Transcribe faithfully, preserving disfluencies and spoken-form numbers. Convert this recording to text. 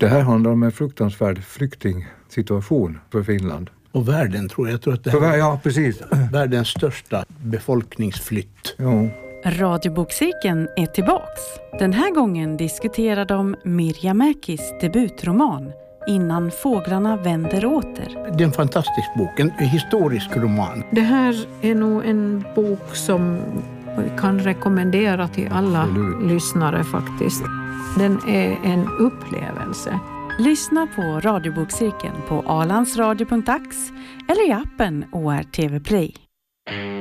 Det här handlar om en fruktansvärd flyktingsituation för Finland. Och världen tror jag. jag tror att det här ja, precis. är världens största befolkningsflytt. Ja. Radiobokcirkeln är tillbaks. Den här gången diskuterar de Mirja Mäkis debutroman Innan fåglarna vänder åter. Det är en fantastisk bok, en historisk roman. Det här är nog en bok som vi kan rekommendera till alla Absolut. lyssnare faktiskt. Den är en upplevelse. Lyssna på Radiobokcirkeln på alandsradio punkt ax eller i appen O R T V Play.